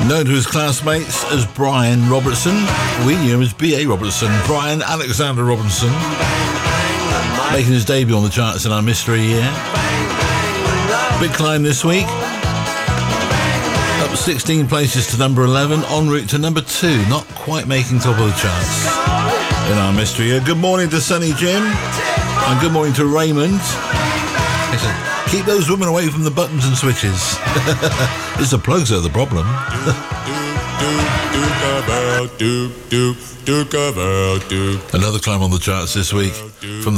Known to his classmates as Brian Robertson, we knew him as B.A. Robertson. Brian Alexander Robertson, making his debut on the charts in our mystery year. Big climb this week. Up 16 places to number 11, en route to number 2, not quite making top of the charts in our mystery year. Good morning to Sunny Jim, and good morning to Raymond. He said, keep those women away from the buttons and switches. It's the plugs that are the problem. Another climb on the charts this week from the